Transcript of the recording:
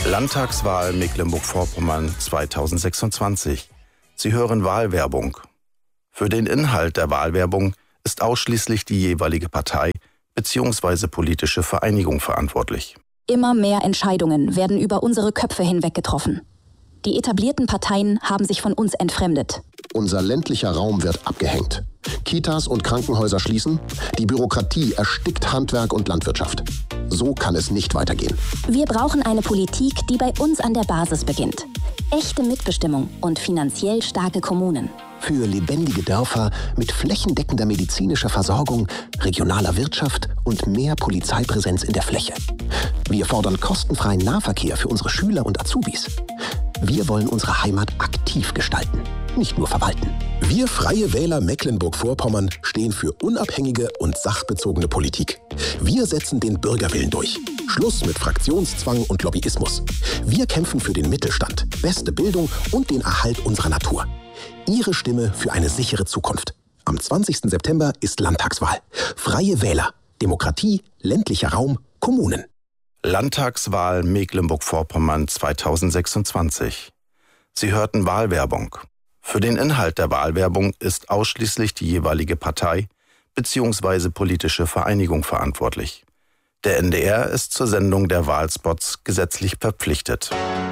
Landtagswahl Mecklenburg-Vorpommern 2026. Sie hören Wahlwerbung. Für den Inhalt der Wahlwerbung ist ausschließlich die jeweilige Partei bzw. politische Vereinigung verantwortlich. Immer mehr Entscheidungen werden über unsere Köpfe hinweg getroffen. Die etablierten Parteien haben sich von uns entfremdet. Unser ländlicher Raum wird abgehängt. Kitas und Krankenhäuser schließen. Die Bürokratie erstickt Handwerk und Landwirtschaft. So kann es nicht weitergehen. Wir brauchen eine Politik, die bei uns an der Basis beginnt. Echte Mitbestimmung und finanziell starke Kommunen. Für lebendige Dörfer mit flächendeckender medizinischer Versorgung, regionaler Wirtschaft und mehr Polizeipräsenz in der Fläche. Wir fordern kostenfreien Nahverkehr für unsere Schüler und Azubis. Wir wollen unsere Heimat aktiv gestalten, nicht nur verwalten. Wir Freie Wähler Mecklenburg-Vorpommern stehen für unabhängige und sachbezogene Politik. Wir setzen den Bürgerwillen durch. Schluss mit Fraktionszwang und Lobbyismus. Wir kämpfen für den Mittelstand, beste Bildung und den Erhalt unserer Natur. Ihre Stimme für eine sichere Zukunft. Am 20. September ist Landtagswahl. Freie Wähler, Demokratie, ländlicher Raum, Kommunen. Landtagswahl Mecklenburg-Vorpommern 2026. Sie hörten Wahlwerbung. Für den Inhalt der Wahlwerbung ist ausschließlich die jeweilige Partei bzw. politische Vereinigung verantwortlich. Der NDR ist zur Sendung der Wahlspots gesetzlich verpflichtet.